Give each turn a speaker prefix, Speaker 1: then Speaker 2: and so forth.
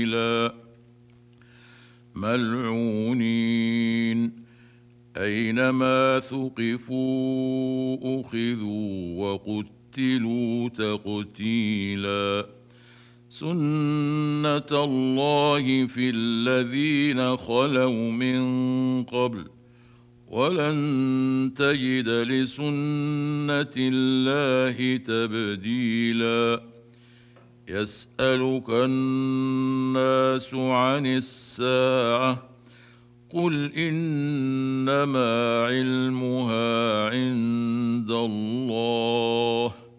Speaker 1: ملعونين أينما ثقفوا أخذوا وقتلوا تقتيلا سنة الله في الذين خلوا من قبل ولن تجد لسنة الله تبديلا يسألك الناس عن الساعة قل إنما علمها عند الله